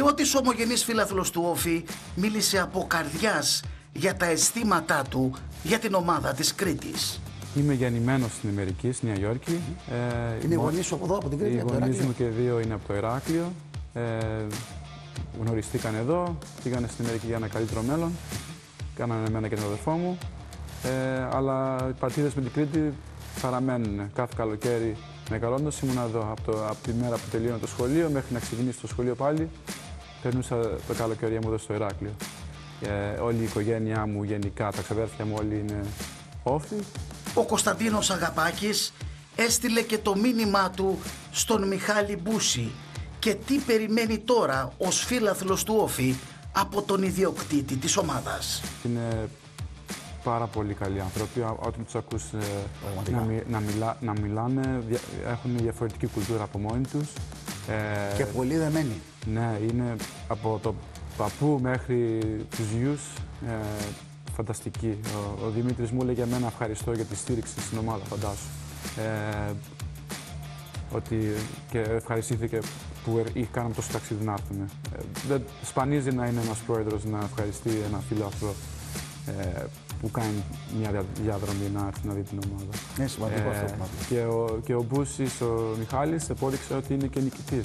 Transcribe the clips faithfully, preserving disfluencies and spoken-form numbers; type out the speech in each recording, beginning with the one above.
πρώτης ομογενής φίλαθλος του Όφη μίλησε από καρδιάς για τα αισθήματά του για την ομάδα της Κρήτης. Είμαι γεννημένος στην Αμερική, στη Νέα Υόρκη. Ε, είναι οι γονείς σου από εδώ, από την Κρήτη? Οι γονείς μου και δύο είναι από το Ηράκλειο. Ε, γνωριστήκαν εδώ, πήγανε στην Αμερική για ένα καλύτερο μέλλον. Κάνανε εμένα και τον αδερφό μου. Ε, αλλά οι πατήρες με την Κρήτη παραμένουν. Κάθε καλοκαίρι μεγαλώντας ήμουν εδώ. Από, το, από τη μέρα που τελείωνα το σχολείο μέχρι να ξεκινήσει το σχολείο πάλι, περνούσα το καλοκαίρι μου εδώ στο Ηράκλειο. Ε, όλη η οικογένειά μου, γενικά, τα ξαδέρφια μου, όλοι είναι Όφη. Ο Κωνσταντίνος Αγαπάκης έστειλε και το μήνυμά του στον Μιχάλη Μπούση και τι περιμένει τώρα ως φίλαθλος του Όφη από τον ιδιοκτήτη της ομάδας. Είναι πάρα πολύ καλοί άνθρωποι. Όταν τους ακούς ε, να, μι, να, μιλά, να μιλάνε, έχουν διαφορετική κουλτούρα από μόνοι τους. Ε, και πολύ δεμένοι. Ναι, είναι από το παππού μέχρι τους γιους. Ε, Φανταστική. Ο, ο Δημήτρης μου έλεγε εμένα ευχαριστώ για τη στήριξη στην ομάδα, φαντάσου. Ε, ότι και ευχαριστήθηκε που κάναμε τόσο ταξίδι να έρθουμε. Ε, δεν σπανίζει να είναι ένας πρόεδρος να ευχαριστεί ένα φίλαθλο ε, που κάνει μια διαδρομή να έρθει να δει την ομάδα. Ναι, σημαντικό ε, αυτό. Και ο, και ο Μπούσης, ο Μιχάλης, επόδειξε ότι είναι και νικητής.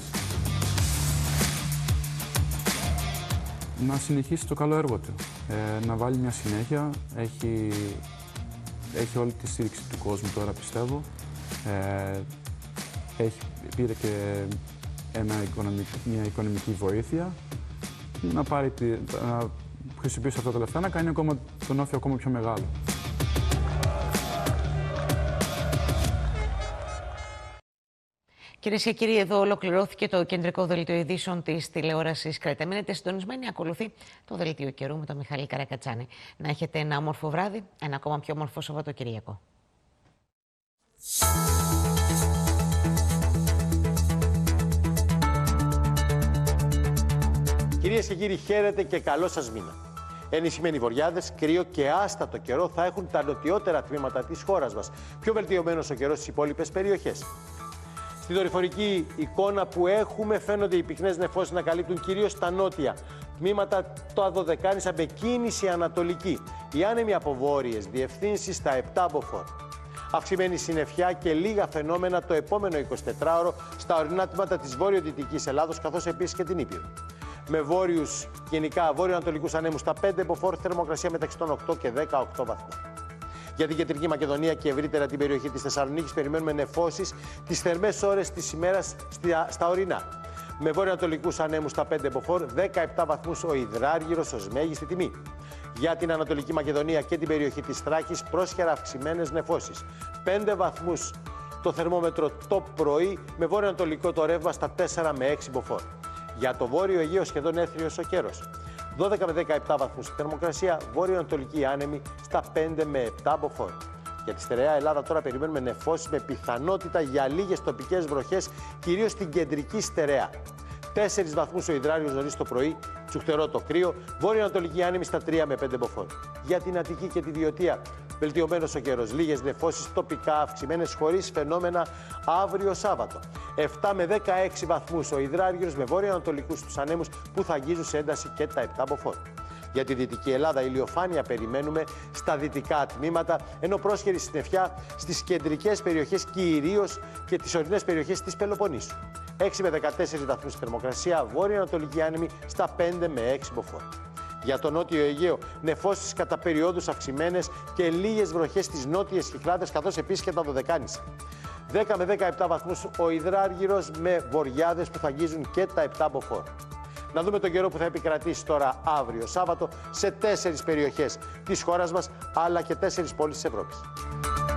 Να συνεχίσει το καλό έργο του, ε, να βάλει μια συνέχεια, έχει, έχει όλη τη στήριξη του κόσμου τώρα πιστεύω, ε, έχει, πήρε και ένα οικονομικ, μια οικονομική βοήθεια, να, πάρει τη, να χρησιμοποιήσει αυτά τα λεφτά, να κάνει ακόμα, τον Όφη ακόμα πιο μεγάλο. Κυρίες και κύριοι, εδώ ολοκληρώθηκε το κεντρικό δελτίο ειδήσεων της τηλεόρασης Κρέτα. Μείνετε συντονισμένοι, ακολουθεί το δελτίο καιρού με τον Μιχάλη Καρακατσάνη. Να έχετε ένα όμορφο βράδυ, ένα ακόμα πιο όμορφο Σαββατοκυριακό. Κυρίες και κύριοι, χαίρετε και καλό σας μήνα. Ενισχυμένοι βοριάδες, κρύο και άστατο καιρό θα έχουν τα νοτιότερα τμήματα της χώρας μας. Πιο βελτιωμένος ο καιρός στις υπόλοιπες περιοχές. Στη δορυφορική εικόνα που έχουμε φαίνονται οι πυκνές νεφώσεις να καλύπτουν κυρίως τα νότια τμήματα, το Αδωδεκάνησα με κίνηση ανατολική. Οι άνεμοι από βόρειες διευθύνσεις στα επτά μποφόρ. Αυξημένη συννεφιά και λίγα φαινόμενα το επόμενο εικοσιτετράωρο στα ορεινά τμήματα της βορειοδυτικής Ελλάδος, καθώς επίσης και την Ήπειρο. Με βόρειους, γενικά βόρειο-ανατολικούς ανέμους στα πέντε μποφόρ, θερμοκρασία μεταξύ των οκτώ και δεκαοκτώ βαθμών. Για την Κεντρική Μακεδονία και ευρύτερα την περιοχή της Θεσσαλονίκης περιμένουμε νεφώσεις τις θερμές ώρες της ημέρας στα ορεινά. Με βορειοανατολικούς ανέμους στα πέντε μποφόρ, δεκαεπτά βαθμούς ο υδράργυρος ως μέγιστη τιμή. Για την Ανατολική Μακεδονία και την περιοχή της Θράκης πρόσχερα αυξημένες νεφώσεις. πέντε βαθμούς το θερμόμετρο το πρωί, με βορειοανατολικό το ρεύμα στα τέσσερα με έξι μποφόρ. Για το Βόρειο Αιγαίο σχεδόν έθριος ο καιρός. δώδεκα με δεκαεπτά βαθμούς θερμοκρασία, βόρειο-ανατολική άνεμη στα πέντε με επτά μποφόρ. Για τη στερεά Ελλάδα τώρα περιμένουμε νεφώσεις με πιθανότητα για λίγες τοπικές βροχές, κυρίως στην κεντρική στερεά. τέσσερις βαθμούς ο υδράριος νωρίς το πρωί, τσουχτερό το κρύο, βόρειο-ανατολική άνεμη στα τρία με πέντε μποφόρ. Για την Αττική και τη Βιωτία, βελτιωμένος ο καιρός, λίγες νεφώσεις τοπικά αυξημένες χωρίς φαινόμενα αύριο Σάββατο. επτά με δεκαέξι βαθμούς ο υδράργυρος με βόρειο-ανατολικούς τους ανέμους που θα αγγίζουν σε ένταση και τα επτά μποφόρ. Για τη Δυτική Ελλάδα ηλιοφάνεια περιμένουμε στα δυτικά τμήματα, ενώ πρόσχερη συννεφιά στις κεντρικές περιοχές, κυρίως και τις ορεινές περιοχές της Πελοποννήσου. έξι με δεκατέσσερις βαθμούς θερμοκρασία, βόρειο-ανατολική άνεμη στα πέντε με έξι μποφόρ. Για το Νότιο Αιγαίο, νεφώσεις κατά περιόδους αυξημένες και λίγες βροχές στις νότιες Κυκλάδες, καθώς επίσης και τα Δωδεκάνησα. δέκα με δεκαεπτά βαθμούς ο υδράργυρος με βοριάδες που θα αγγίζουν και τα επτά μποφόρ. Να δούμε τον καιρό που θα επικρατήσει τώρα αύριο Σάββατο σε τέσσερις περιοχές της χώρας μας, αλλά και τέσσερις πόλεις της Ευρώπης.